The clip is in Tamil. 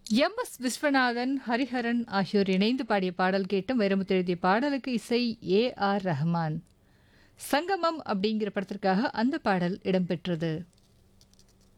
எம்.எஸ். விஸ்வநாதன், ஹரிஹரன் ஆகியோர் இணைந்து பாடிய பாடல் கேட்டும். வைரமுத்து எழுதிய பாடலுக்கு இசை ஏ.ஆர். ரஹ்மான். சங்கமம் அப்படிங்கிற படத்திற்காக அந்த பாடல் இடம்பெற்றது.